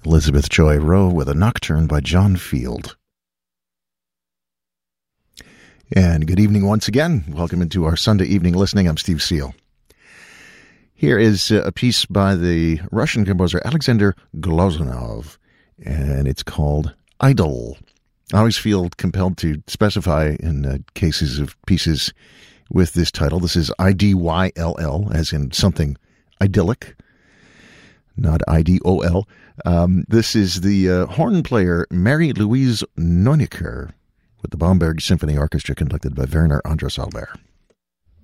Elizabeth Joy Rowe with a Nocturne by John Field. And good evening once again. Welcome into our Sunday evening listening. I'm Steve Seal. Here is a piece by the Russian composer Alexander Glazunov, and it's called Idol. I always feel compelled to specify in cases of pieces with this title. This is IDYLL, as in something idyllic, not IDOL. This is the horn player Mary-Louise Neunicker with the Bamberg Symphony Orchestra conducted by Werner András Albert.